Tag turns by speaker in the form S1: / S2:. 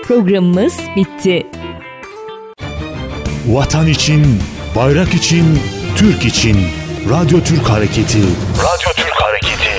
S1: Programımız bitti.
S2: Vatan için, bayrak için, Türk için. Radyo Türk Hareketi. Radyo Türk Hareketi.